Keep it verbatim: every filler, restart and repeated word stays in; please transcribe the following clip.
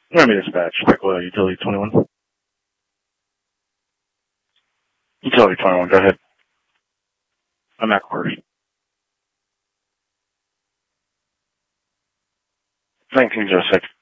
Miami Dispatch, Pickle, Utility twenty-one. Utility twenty-one, go ahead. I'm at quarters. nineteen oh six.